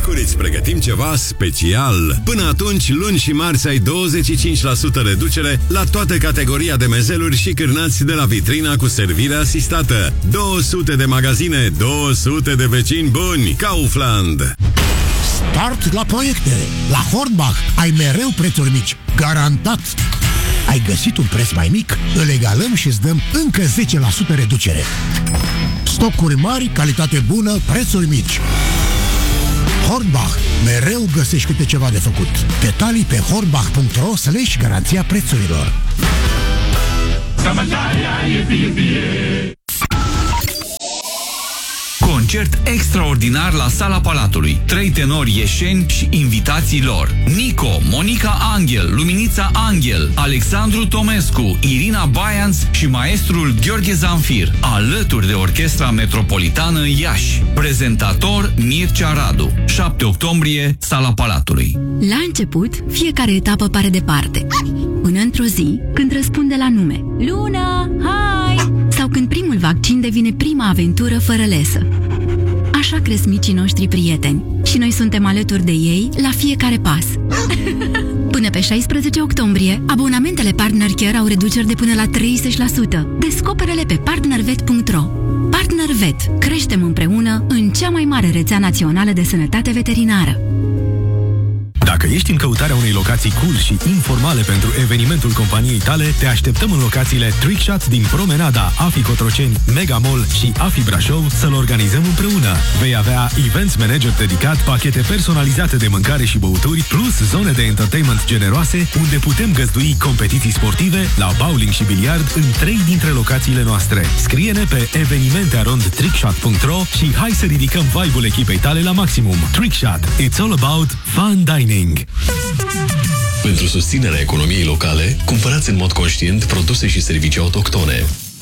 micuri îți pregătim ceva special. Până atunci, luni și marți ai 25% reducere la toată categoria de mezeluri și cârnați de la vitrina cu servire asistată. 200 de magazine, 200 de vecini buni. Kaufland. Start la proiecte. La Hornbach ai mereu prețuri mici. Garantat. Ai găsit un preț mai mic? Îl egalăm și îți dăm încă 10% reducere. Stocuri mari, calitate bună, prețuri mici. Hornbach. Mereu găsești câte ceva de făcut. Detalii pe hornbach.ro/garanția prețurilor. Concert extraordinar la Sala Palatului. 3 tenori ieșeni și invitații lor: Nico, Monica Angel, Luminița Angel, Alexandru Tomescu, Irina Baians și maestrul Gheorghe Zanfir, alături de Orchestra Metropolitană Iași. Prezentator Mircea Radu. 7 octombrie, Sala Palatului. La început, fiecare etapă pare departe. Până într-o zi, când răspunde la nume: Luna, hai! Sau când primul vaccin devine prima aventură fără lesă. Așa cresc micii noștri prieteni și noi suntem alături de ei la fiecare pas. Până pe 16 octombrie, abonamentele Partner Care au reduceri de până la 30%. Descoperă-le pe partnervet.ro. Partnervet. Creștem împreună în cea mai mare rețea națională de sănătate veterinară. Dacă ești în căutarea unei locații cool și informale pentru evenimentul companiei tale, te așteptăm în locațiile Trickshot din Promenada, AFI Cotroceni, Mega Mall și AFI Brașov să-l organizăm împreună. Vei avea events manager dedicat, pachete personalizate de mâncare și băuturi, plus zone de entertainment generoase, unde putem găzdui competiții sportive la bowling și biliard în 3 dintre locațiile noastre. Scrie-ne pe evenimentearondtrickshot.ro și hai să ridicăm vibe-ul echipei tale la maximum. Trickshot. It's all about fun dining. Pentru susținerea economiei locale, cumpărați în mod conștient produse și servicii autohtone.